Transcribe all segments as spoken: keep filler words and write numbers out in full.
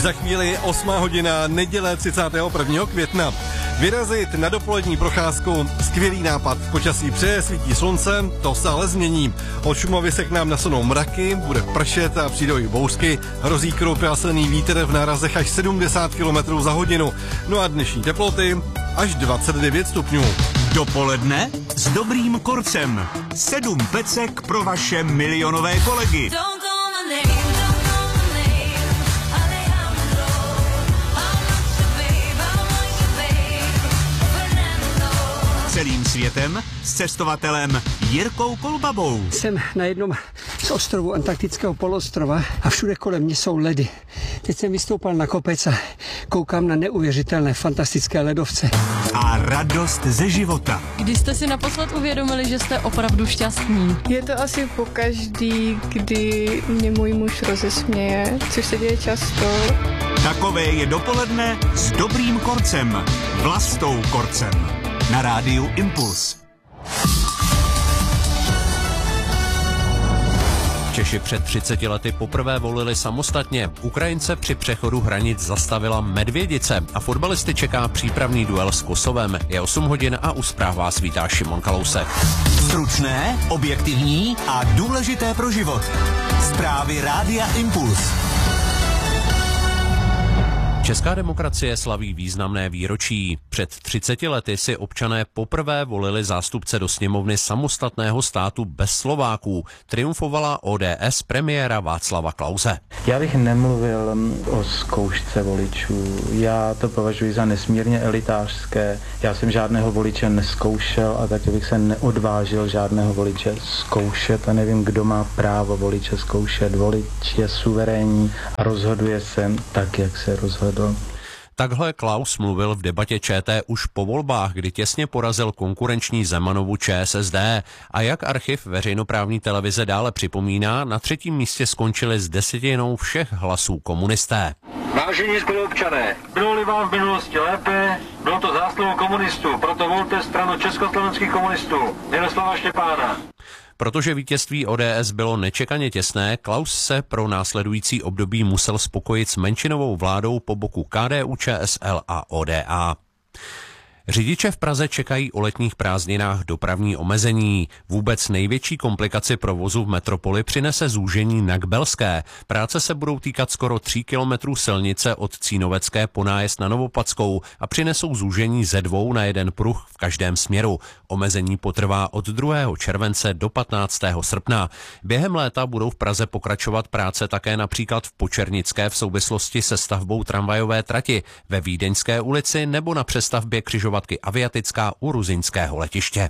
Už za chvíli osmá hodina, neděle třicátého prvního května. Vyrazit na dopolední procházku, skvělý nápad. Počasí přeje, svítí slunce, to se ale změní. Od Šumavy se k nám nasunou mraky, bude pršet a přijdou i bouřky. Hrozí kroupi a silný vítr v nárazech až sedmdesát kilometrů za hodinu. No a dnešní teploty až dvacet devět stupňů. Dopoledne s dobrým korcem. Sedm pecek pro vaše milionové kolegy. Celým světem s cestovatelem Jirkou Kolbabou. Jsem na jednom z ostrovů antarktického poloostrova a všude kolem mě jsou ledy. Teď jsem vystoupal na kopec a koukám na neuvěřitelné, fantastické ledovce. A radost ze života. Kdy jste si naposled uvědomili, že jste opravdu šťastní? Je to asi pokaždý, kdy mě můj muž rozesměje, což se děje často. Takové je dopoledne s dobrým korcem. Vlastou Korcem. Na rádiu Impuls. Češi před třiceti lety poprvé volili samostatně. Ukrajince při přechodu hranic zastavila Medvědice a fotbalisty čeká přípravný duel s Kosovem. Je osm hodin a u zpráv vás vítá Šimon Kalousek. Stručné, objektivní a důležité pro život. Zprávy rádia Impuls. Česká demokracie slaví významné výročí. Před třiceti lety si občané poprvé volili zástupce do sněmovny samostatného státu bez Slováků. Triumfovala O D S premiéra Václava Klause. Já bych nemluvil o zkoušce voličů. Já to považuji za nesmírně elitářské. Já jsem žádného voliče neskoušel a taky bych se neodvážil žádného voliče zkoušet a nevím, kdo má právo voliče zkoušet. Volič je suverénní a rozhoduje se tak, jak se rozhoduje. Takhle Klaus mluvil v debatě Č T už po volbách, kdy těsně porazil konkurenční Zemanovu Č S S D. A jak archiv veřejnoprávní televize dále připomíná, na třetím místě skončili s desetinou všech hlasů komunisté. Vážení spoluobčané, bylo-li vám v minulosti lépe, bylo to zásluhou komunistů, proto volte stranu československých komunistů, Miroslava Štěpána. Protože vítězství O D S bylo nečekaně těsné, Klaus se pro následující období musel spokojit s menšinovou vládou po boku K D U Č S L a O D A. Řidiče v Praze čekají o letních prázdninách dopravní omezení. Vůbec největší komplikaci provozu v metropoli přinese zúžení na Kbelské. Práce se budou týkat skoro tří kilometrů silnice od Cínovecké po nájezd na Novopadskou a přinesou zúžení ze dvou na jeden pruh v každém směru. Omezení potrvá od druhého července do patnáctého srpna. Během léta budou v Praze pokračovat práce také například v Počernické v souvislosti se stavbou tramvajové trati, ve Vídeňské ulici nebo na přestavbě křižovatky Aviatická u ruzyňského letiště.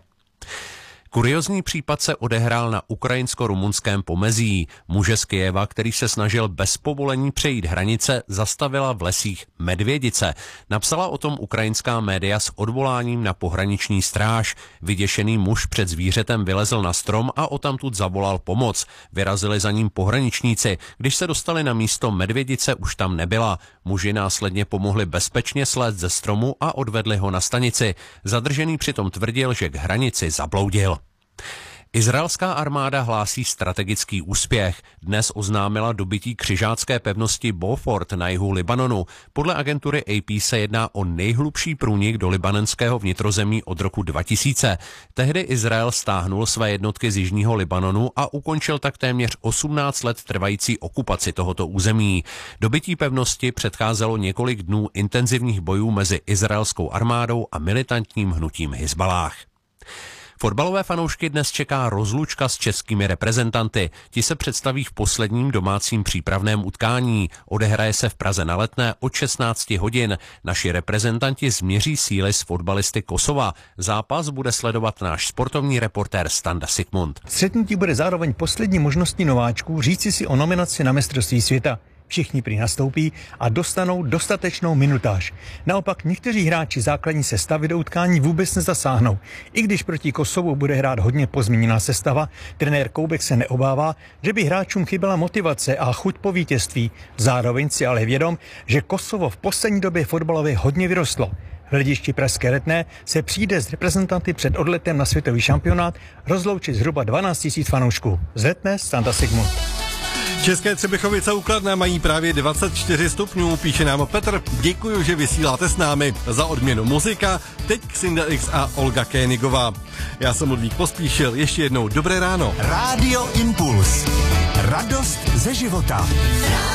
Kuriozní případ se odehrál na ukrajinsko-rumunském pomezí. Muže z Kyjeva, který se snažil bez povolení přejít hranice, zastavila v lesích Medvědice. Napsala o tom ukrajinská média s odvoláním na pohraniční stráž. Vyděšený muž před zvířetem vylezl na strom a odtamtud zavolal pomoc. Vyrazili za ním pohraničníci. Když se dostali na místo, Medvědice už tam nebyla. Muži následně pomohli bezpečně slézt ze stromu a odvedli ho na stanici. Zadržený přitom tvrdil, že k hranici zabloudil. Izraelská armáda hlásí strategický úspěch. Dnes oznámila dobytí křižácké pevnosti Beaufort na jihu Libanonu. Podle agentury A P se jedná o nejhlubší průnik do libanonského vnitrozemí od roku dva tisíce. Tehdy Izrael stáhnul své jednotky z jižního Libanonu a ukončil tak téměř osmnáct let trvající okupaci tohoto území. Dobytí pevnosti předcházelo několik dnů intenzivních bojů mezi izraelskou armádou a militantním hnutím Hizbalách. Fotbalové fanoušky dnes čeká rozlučka s českými reprezentanty. Ti se představí v posledním domácím přípravném utkání. Odehraje se v Praze na Letné od šestnácti hodin. Naši reprezentanti změří síly s fotbalisty Kosova. Zápas bude sledovat náš sportovní reportér Standa Sigmund. Střetnutí bude zároveň poslední možností nováčků říci si o nominaci na mistrovství světa. Všichni prý nastoupí a dostanou dostatečnou minutáž. Naopak někteří hráči základní sestavy do utkání vůbec nezasáhnou. I když proti Kosovu bude hrát hodně pozměněná sestava, trenér Koubek se neobává, že by hráčům chyběla motivace a chuť po vítězství. Zároveň si ale vědom, že Kosovo v poslední době fotbalově hodně vyrostlo. V hledišti pražské Letné se přijde s reprezentanty před odletem na světový šampionát rozloučit zhruba dvanáct tisíc fanoušků. Z Letné Standa Sigmund. České Třebichovice u Kladna mají právě dvacet čtyři stupňů, píše nám Petr. Děkuji, že vysíláte s námi. Za odměnu muzika, teď Xinda X a Olga Kénigová. Já jsem Ludvík Pospíšil, ještě jednou dobré ráno. Rádio Impuls. Radost ze života.